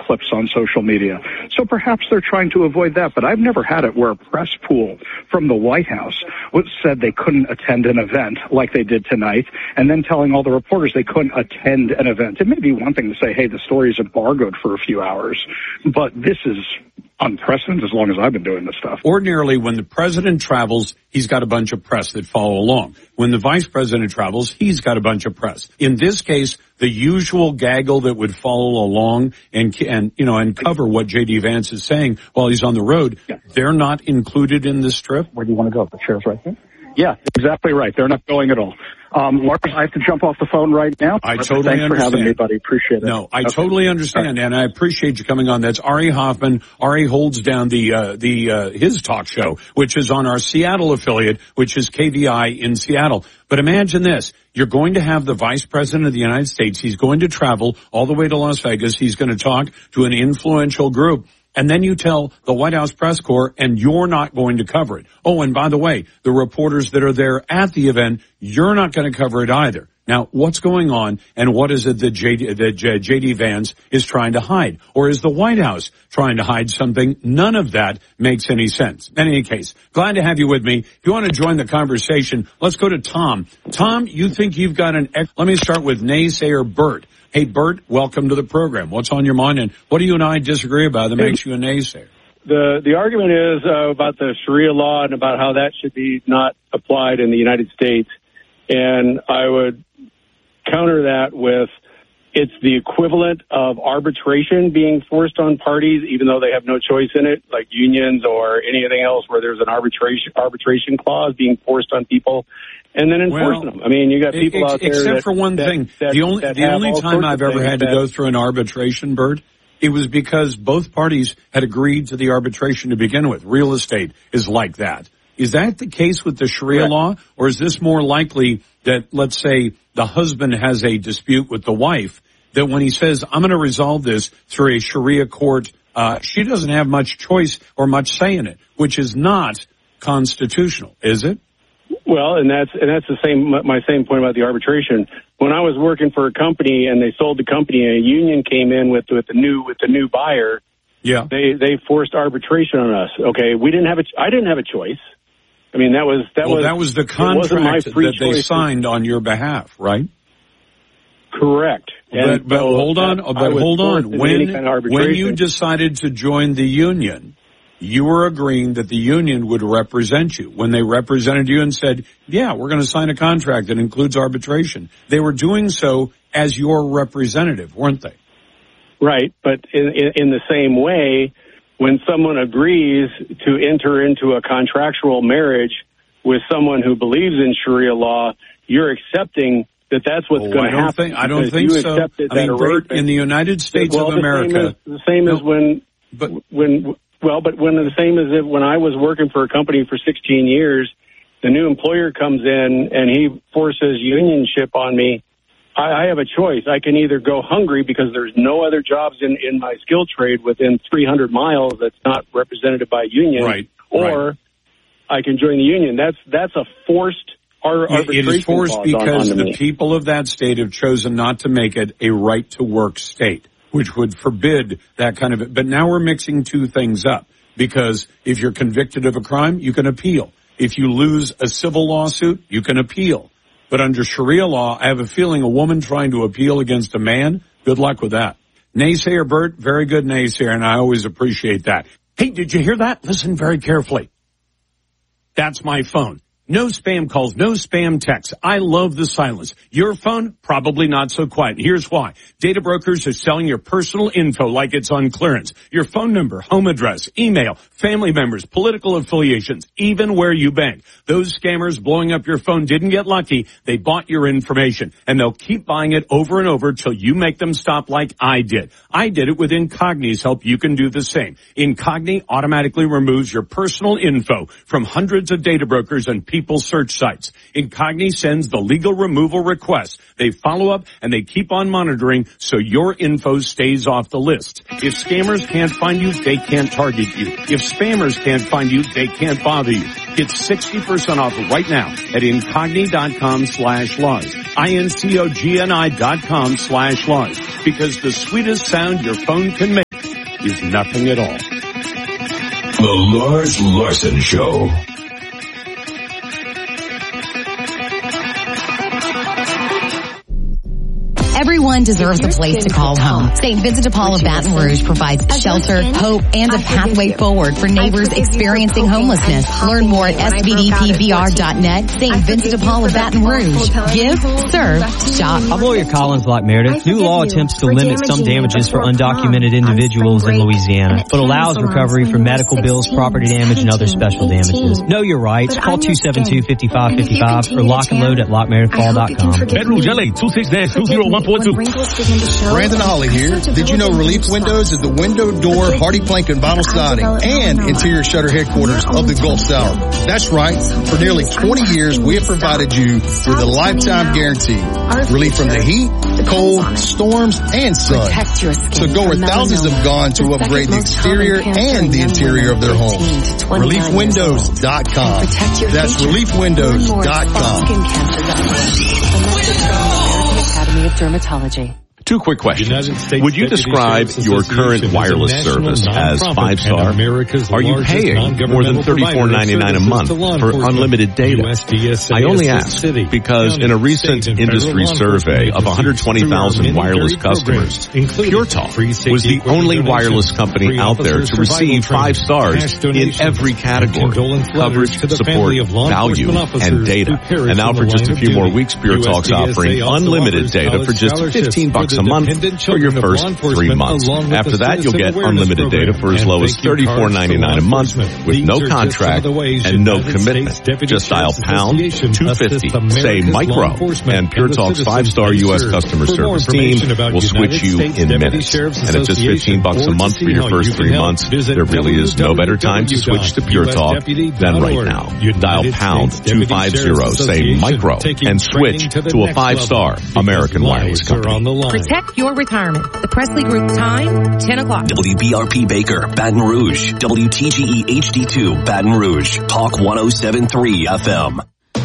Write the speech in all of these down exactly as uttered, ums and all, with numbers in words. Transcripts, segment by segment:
clips on social media. So perhaps they're trying to avoid that. But I've never had it where a press pool from the White House said they couldn't attend an event like they did tonight, and then telling all the reporters they couldn't attend an event. It may be one thing to say, hey, the story is embargoed for a few hours, but this is unprecedented as long as I've been doing this stuff. Ordinarily, when the president travels, he's got a bunch of press that follow along. When the vice president travels, he's got a bunch of press. In this case, the usual gaggle that would follow along and, and you know, and cover what J D. Vance is saying while he's on the road, yeah. They're not included in this trip? Where do you want to go? The chair's right there? Yeah, exactly right. They're not going at all. Um, Lars, I have to jump off the phone right now. I totally Thanks understand. for having me, buddy. Appreciate it. No, I okay. totally understand, and I appreciate you coming on. That's Ari Hoffman. Ari holds down the uh, the uh, his talk show, which is on our Seattle affiliate, which is K V I in Seattle. But imagine this. You're going to have the Vice President of the United States. He's going to travel all the way to Las Vegas. He's going to talk to an influential group. And then you tell the White House press corps, and you're not going to cover it. Oh, and by the way, the reporters that are there at the event, you're not going to cover it either. Now, what's going on, and what is it that J D, that J D. Vance is trying to hide? Or is the White House trying to hide something? None of that makes any sense. In any case, glad to have you with me. If you want to join the conversation, let's go to Tom. Tom, you think you've got an ex- – let me start with naysayer Bert. Hey, Bert, welcome to the program. What's on your mind, and what do you and I disagree about that makes you a naysayer? The the argument is uh, about the Sharia law and about how that should be not applied in the United States. And I would counter that with it's the equivalent of arbitration being forced on parties, even though they have no choice in it, like unions or anything else where there's an arbitration arbitration clause being forced on people. And then enforcing well, them. I mean, you got people ex- out there except that, for one that, thing. That, the only that the only time I've ever had to that, go through an arbitration, Bert, it was because both parties had agreed to the arbitration to begin with. Real estate is like that. Is that the case with the Sharia Correct. law, or is this more likely that, let's say, the husband has a dispute with the wife, that when he says, I'm going to resolve this through a Sharia court, uh, she doesn't have much choice or much say in it, which is not constitutional, is it? Well, and that's and that's the same my same point about the arbitration. When I was working for a company and they sold the company, and a union came in with with the new with the new buyer. Yeah, they they forced arbitration on us. Okay, we didn't have a I didn't have a choice. I mean, that was that well, was that was the contract that they signed on your behalf, right? Correct. And but, but so hold on, but hold on. When kind of when you decided to join the union, you were agreeing that the union would represent you. When they represented you and said, yeah, we're going to sign a contract that includes arbitration, they were doing so as your representative, weren't they? Right. But in, in, in the same way, when someone agrees to enter into a contractual marriage with someone who believes in Sharia law, you're accepting that that's what's oh, going to happen. Think, I don't think so. I mean, Bert, in the United States well, of the America. Same as, the same no, as when, but, when, well, but when the same as if when I was working for a company for sixteen years, the new employer comes in and he forces unionship on me. I, I have a choice. I can either go hungry because there's no other jobs in, in my skill trade within three hundred miles that's not represented by a union, right, or right. I can join the union. That's that's a forced ar- arbitration It is forced because on, on the me. people of that state have chosen not to make it a right-to-work state, which would forbid that kind of – but now we're mixing two things up, because if you're convicted of a crime, you can appeal. If you lose a civil lawsuit, you can appeal. But under Sharia law, I have a feeling a woman trying to appeal against a man, good luck with that. Naysayer Bert, very good naysayer, and I always appreciate that. Hey, did you hear that? Listen very carefully. That's my phone. No spam calls, no spam texts. I love the silence. Your phone, probably not so quiet. Here's why. Data brokers are selling your personal info like it's on clearance. Your phone number, home address, email, family members, political affiliations, even where you bank. Those scammers blowing up your phone didn't get lucky. They bought your information, and they'll keep buying it over and over till you make them stop like I did. I did it with Incogni's help. You can do the same. Incogni automatically removes your personal info from hundreds of data brokers and people search sites. Incogni sends the legal removal request. They follow up and they keep on monitoring so your info stays off the list. If scammers can't find you, they can't target you. If spammers can't find you, they can't bother you. Get sixty percent off right now at Incogni.com slash laws. I-N-C-O-G-N-I dot com slash laws. Because the sweetest sound your phone can make is nothing at all. The Lars Larson Show. Everyone deserves a place to call home. Saint Vincent de Paul of Baton Rouge provides shelter, hope, and a pathway forward for neighbors experiencing homelessness. Learn more at S V D P V R dot net. Saint Vincent de Paul of Baton Rouge. Give, serve, shop. I'm lawyer Collins Locke Meredith. New law attempts to limit some damages for undocumented individuals in Louisiana, but allows recovery for medical bills, property damage, and other special damages. Know your rights. Call two seven two, five five five five or lock and load at lock meredith law dot com. Baton Rouge, L A, two six two zero one four two. Brandon Holly here. Did you know Relief Windows is the window, door, hardy plank, and vinyl siding and interior shutter headquarters of the Gulf South? That's right. For nearly twenty years, we have provided you with a lifetime guarantee. Relief from the heat, cold, storms, and sun. So go where thousands have gone to upgrade the exterior and the interior of their homes. relief windows dot com. That's relief windows dot com. Academy of Dermatology. Two quick questions. Would you describe your current wireless service as five star? Are you paying more than thirty-four ninety-nine a month for unlimited data? I only ask because in a recent industry survey of one hundred twenty thousand wireless customers, Pure Talk was the only wireless company out there to receive five stars in every category: coverage, support, value, and data. And now for just a few more weeks, Pure Talk's offering unlimited data for just fifteen bucks a month for your first three months. After that, you'll get unlimited data for as low as thirty-four ninety-nine a month with no contract and no commitment. Just dial pound two fifty, say micro, and Pure Talk's five-star U S customer service team will switch you in minutes. And at just fifteen bucks a month for your first three months, there really is no better time to switch to Pure Talk than right now. Dial pound two fifty, say micro, and switch to a five-star American wireless company. Protect your retirement. The Presley Group time, ten o'clock. W B R P Baker, Baton Rouge. W T G E H D two, Baton Rouge. Talk one oh seven point three F M.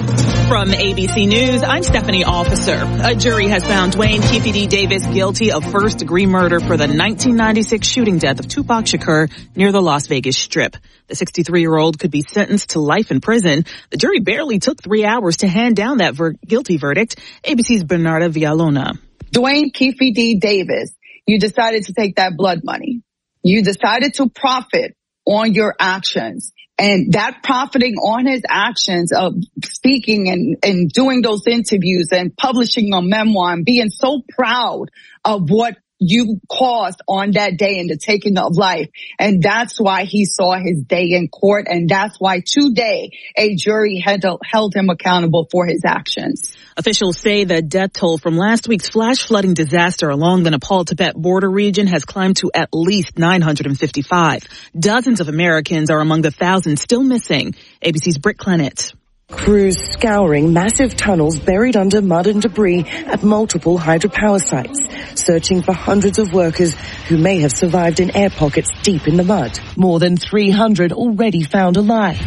From A B C News, I'm Stephanie Officer. A jury has found Dwayne Keefe D. Davis guilty of first-degree murder for the nineteen ninety-six shooting death of Tupac Shakur near the Las Vegas Strip. The sixty-three-year-old could be sentenced to life in prison. The jury barely took three hours to hand down that ver- guilty verdict. A B C's Bernarda Villalona. Dwayne Keefe D. Davis, you decided to take that blood money. You decided to profit on your actions. And that profiting on his actions of speaking and, and doing those interviews and publishing a memoir and being so proud of what you caused on that day in the taking of life. And that's why he saw his day in court. And that's why today a jury had held him accountable for his actions. Officials say the death toll from last week's flash flooding disaster along the Nepal-Tibet border region has climbed to at least nine hundred fifty-five. Dozens of Americans are among the thousands still missing. A B C's Britt Clennett. Crews scouring massive tunnels buried under mud and debris at multiple hydropower sites, searching for hundreds of workers who may have survived in air pockets deep in the mud. More than three hundred already found alive.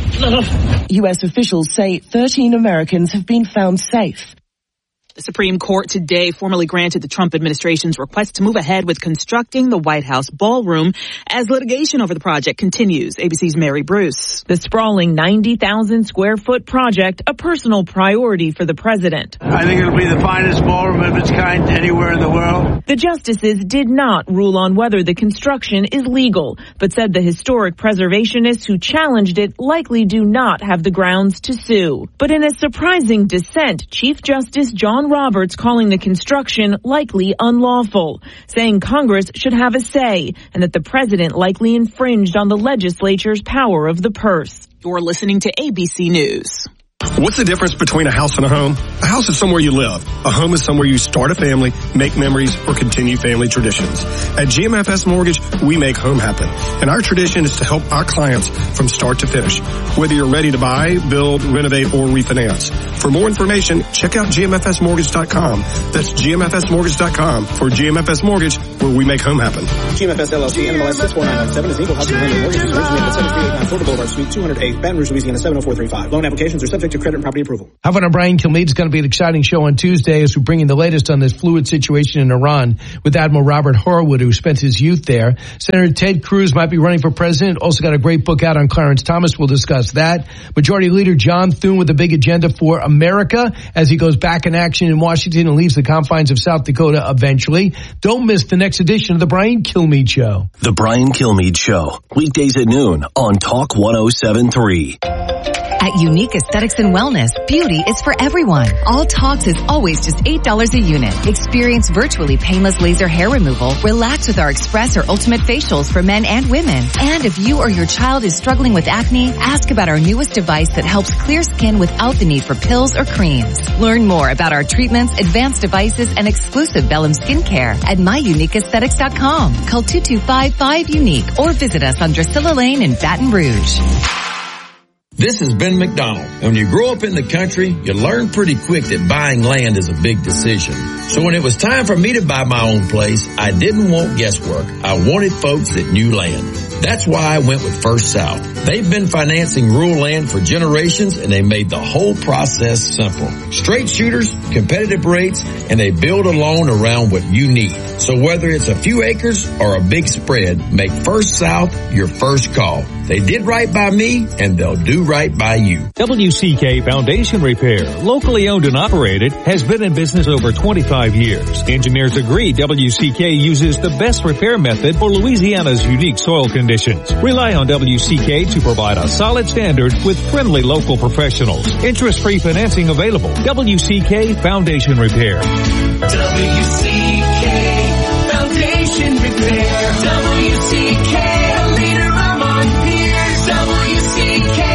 U S officials say thirteen Americans have been found safe. The Supreme Court today formally granted the Trump administration's request to move ahead with constructing the White House ballroom as litigation over the project continues. A B C's Mary Bruce. The sprawling ninety thousand square foot project, a personal priority for the president. I think it'll be the finest ballroom of its kind anywhere in the world. The justices did not rule on whether the construction is legal, but said the historic preservationists who challenged it likely do not have the grounds to sue. But in a surprising dissent, Chief Justice John Roberts calling the construction likely unlawful, saying Congress should have a say and that the president likely infringed on the legislature's power of the purse. You're listening to A B C News. What's the difference between a house and a home? A house is somewhere you live. A home is somewhere you start a family, make memories, or continue family traditions. At G M F S Mortgage, we make home happen. And our tradition is to help our clients from start to finish, whether you're ready to buy, build, renovate, or refinance. For more information, check out G M F S mortgage dot com. That's G M F S mortgage dot com for G M F S Mortgage, where we make home happen. G M F S L L C, N M L S six four nine nine seven is equal housing lender mortgage. Originated at seven three eight nine Florida Boulevard Suite two hundred eight, Baton Rouge, Louisiana seven oh four three five. Loan applications are subject subject to credit and property approval. Governor Brian Kilmeade is going to be an exciting show on Tuesday as we bring you the latest on this fluid situation in Iran with Admiral Robert Horwood, who spent his youth there. Senator Ted Cruz might be running for president. Also got a great book out on Clarence Thomas. We'll discuss that. Majority Leader John Thune with a big agenda for America as he goes back in action in Washington and leaves the confines of South Dakota eventually. Don't miss the next edition of The Brian Kilmeade Show. The Brian Kilmeade Show, weekdays at noon on Talk one oh seven point three. At Unique Aesthetics and Wellness, beauty is for everyone. All Talks is always just eight dollars a unit. Experience virtually painless laser hair removal. Relax with our Express or Ultimate facials for men and women. And if you or your child is struggling with acne, ask about our newest device that helps clear skin without the need for pills or creams. Learn more about our treatments, advanced devices, and exclusive Bellum skincare at my unique aesthetics dot com. Call two two five five unique or visit us on Drusilla Lane in Baton Rouge. This is Ben McDonald. When you grow up in the country, you learn pretty quick that buying land is a big decision. So when it was time for me to buy my own place, I didn't want guesswork. I wanted folks that knew land. That's why I went with First South. They've been financing rural land for generations, and they made the whole process simple. Straight shooters, competitive rates, and they build a loan around what you need. So whether it's a few acres or a big spread, make First South your first call. They did right by me, and they'll do right by you. W C K Foundation Repair, locally owned and operated, has been in business over twenty-five years. Engineers agree W C K uses the best repair method for Louisiana's unique soil conditions. Rely on W C K to provide a solid standard with friendly local professionals. Interest-free financing available. W C K Foundation Repair. W C K Foundation Repair. W C K, a leader among peers. W C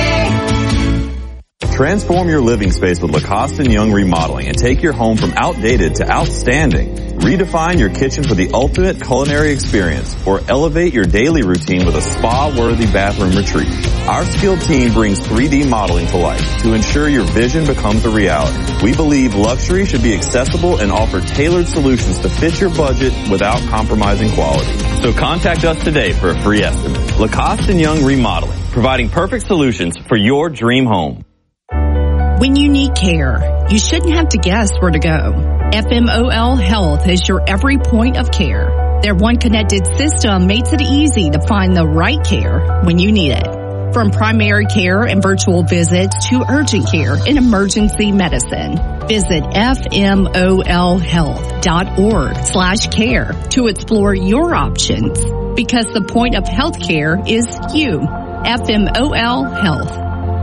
K. Transform your living space with Lacoste and Young Remodeling and take your home from outdated to outstanding. Redefine your kitchen for the ultimate culinary experience or elevate your daily routine with a spa-worthy bathroom retreat. Our skilled team brings three D modeling to life to ensure your vision becomes a reality. We believe luxury should be accessible and offer tailored solutions to fit your budget without compromising quality. So contact us today for a free estimate. Lacoste and Young Remodeling, providing perfect solutions for your dream home. When you need care, you shouldn't have to guess where to go. F M O L Health is your every point of care. Their one connected system makes it easy to find the right care when you need it. From primary care and virtual visits to urgent care and emergency medicine. Visit F M O L health dot org slash care to explore your options. Because the point of healthcare is you. F M O L Health.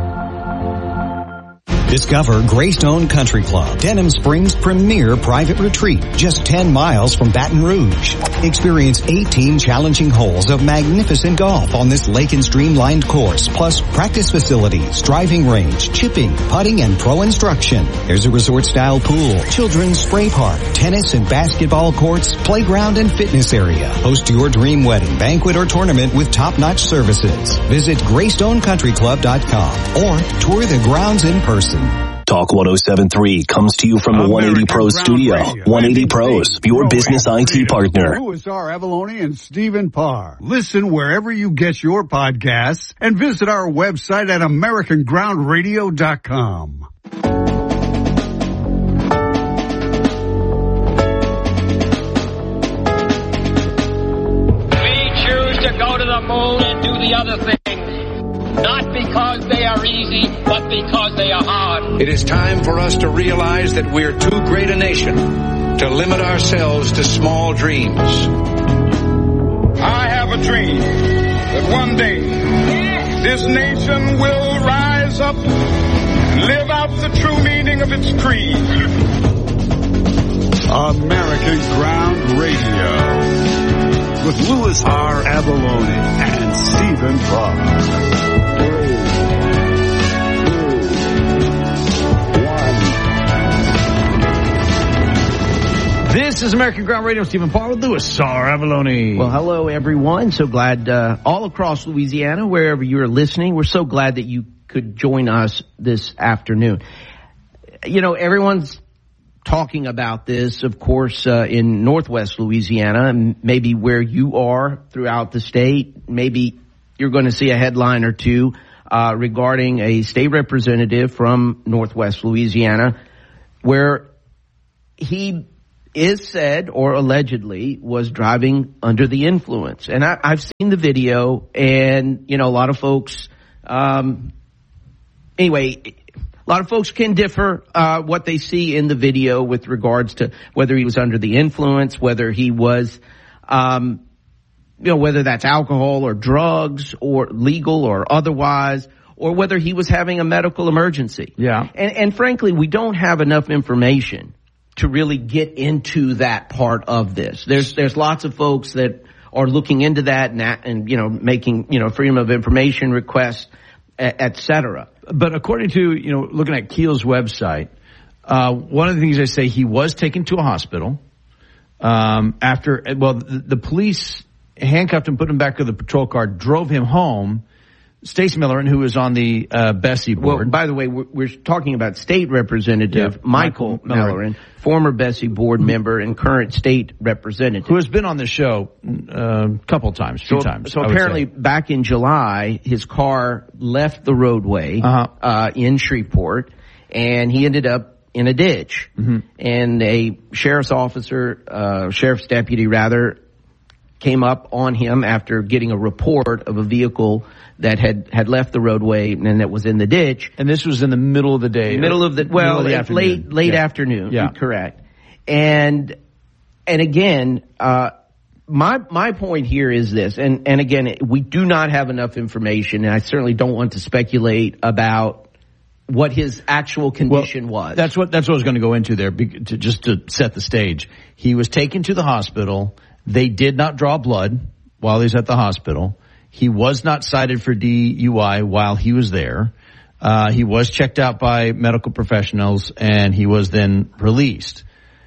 Discover Greystone Country Club, Denham Springs' premier private retreat, just ten miles from Baton Rouge. Experience eighteen challenging holes of magnificent golf on this lake and streamlined course, plus practice facilities, driving range, chipping, putting, and pro instruction. There's a resort-style pool, children's spray park, tennis and basketball courts, playground and fitness area. Host your dream wedding, banquet, or tournament with top-notch services. Visit greystone country club dot com or tour the grounds in person. Talk one oh seven point three comes to you from the one eighty Pros studio. one eighty Pros, your business I T partner. Louis R. Avalone and Stephen Parr. Listen wherever you get your podcasts and visit our website at american ground radio dot com. We choose to go to the moon and do the other things. Not because they are easy, but because they are hard. It is time for us to realize that we're too great a nation to limit ourselves to small dreams. I have a dream that one day this nation will rise up and live out the true meaning of its creed. American Ground Radio with Louis R. Avalone and Stephen Parr. This is American Ground Radio. Stephen Parr with Louis R. Avalone. Well, hello, everyone. So glad uh, all across Louisiana, wherever you are listening, we're so glad that you could join us this afternoon. You know, everyone's talking about this, of course, uh, in Northwest Louisiana, and maybe where you are throughout the state. Maybe you're going to see a headline or two uh, regarding a state representative from Northwest Louisiana, where he is said or allegedly was driving under the influence. And I, I've seen the video, and, you know, a lot of folks, um, anyway, a lot of folks can differ uh, what they see in the video with regards to whether he was under the influence, whether he was, um, you know, whether that's alcohol or drugs or legal or otherwise, or whether he was having a medical emergency. Yeah. And, and frankly, we don't have enough information to really get into that part of this. There's there's lots of folks that are looking into that and, and you know, making, you know, freedom of information requests, et cetera. But according to, you know, looking at Keel's website, uh, one of the things they say, he was taken to a hospital um, after, well, the, the police handcuffed him, put him back to the patrol car, drove him home. Stacey Millerin, who is on the uh, Bessie board. Well, by the way, we're, we're talking about State Representative yeah, Michael, Michael Millerin, former Bessie board member and current state representative. Who has been on the show uh, a couple times, a few so, times. So apparently back in July, his car left the roadway uh-huh. uh, in Shreveport, and he ended up in a ditch. Mm-hmm. And a sheriff's officer, uh, sheriff's deputy rather, came up on him after getting a report of a vehicle that had, had left the roadway and that was in the ditch. And this was in the middle of the day. Middle of the, well, of the late, late, late yeah. afternoon. Yeah. Correct. And, and again, uh, my, my point here is this, and, and again, we do not have enough information, and I certainly don't want to speculate about what his actual condition well, was. That's what, that's what I was going to go into there, to, just to set the stage. He was taken to the hospital. They did not draw blood while he was at the hospital. He was not cited for D U I while he was there. Uh, he was checked out by medical professionals, and he was then released.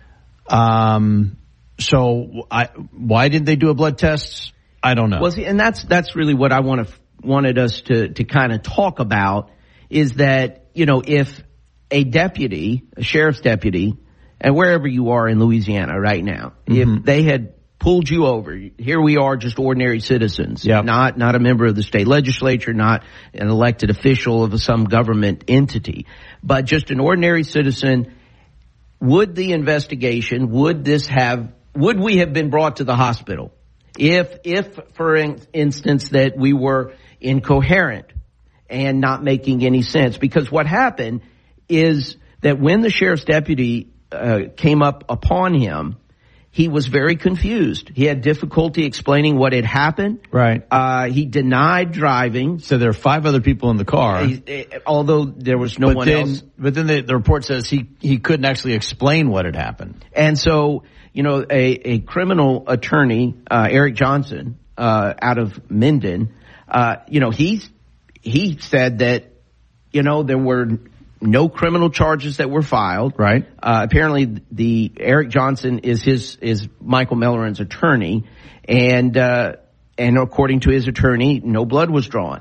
Um, so I, why didn't they do a blood test? I don't know. Well, see, and that's, that's really what I want to, wanted us to, to kind of talk about is that, you know, if a deputy, a sheriff's deputy, and wherever you are in Louisiana right now, mm-hmm. if they had pulled you over, here we are, just ordinary citizens, yep. not not a member of the state legislature, not an elected official of some government entity, but just an ordinary citizen, would the investigation, would this have, would we have been brought to the hospital if, if for instance, that we were incoherent and not making any sense? Because what happened is that when the sheriff's deputy uh, came up upon him, he was very confused. He had difficulty explaining what had happened. Right. Uh, he denied driving. So there are five other people in the car. He, although there was no but one then, else. But then the, the report says he, he couldn't actually explain what had happened. And so, you know, a, a criminal attorney, uh, Eric Johnson, uh, out of Minden, uh, you know, he's, he said that, you know, there were no criminal charges that were filed. Right. Uh, apparently the Eric Johnson is his, is Michael Millerin's attorney. And, uh, and according to his attorney, no blood was drawn.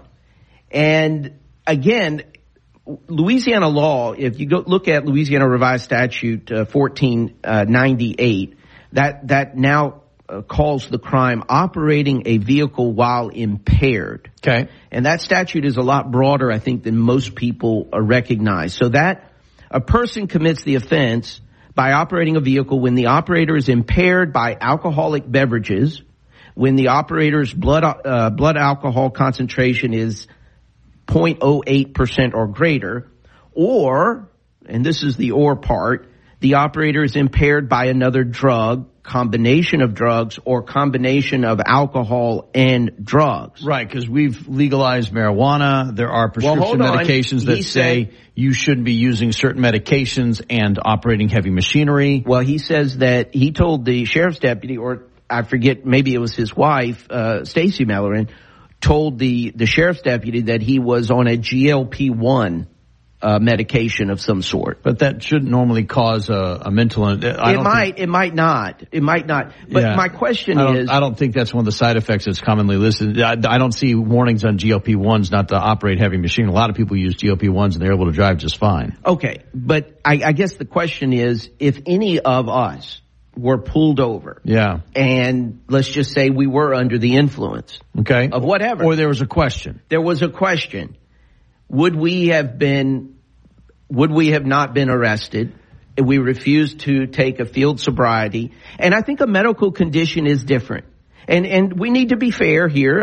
And again, Louisiana law, if you go look at Louisiana Revised Statute uh, fourteen ninety-eight, that, that now uh, calls the crime operating a vehicle while impaired. Okay. And that statute is a lot broader, I think, than most people uh, recognize. So that a person commits the offense by operating a vehicle when the operator is impaired by alcoholic beverages, when the operator's blood uh, blood alcohol concentration is zero point zero eight percent or greater, or, and this is the or part, the operator is impaired by another drug, combination of drugs, or combination of alcohol and drugs. Right, because we've legalized marijuana. There are prescription well, medications that he say said, you shouldn't be using certain medications and operating heavy machinery. Well, he says that he told the sheriff's deputy, or I forget, maybe it was his wife, uh, Stacey Millerin, told the, the sheriff's deputy that he was on a G L P one Uh, medication of some sort. But that shouldn't normally cause a, a mental... I it don't might, think, it might not. It might not. But yeah, my question I is... I don't think that's one of the side effects that's commonly listed. I, I don't see warnings on G L P ones not to operate heavy machine. A lot of people use G L P ones and they're able to drive just fine. Okay, but I, I guess the question is, if any of us were pulled over... Yeah. And let's just say we were under the influence... Okay. Of whatever. Or there was a question. There was a question. would we have been, would we have not been arrested? We refused to take a field sobriety. And I think a medical condition is different. And, and we need to be fair here.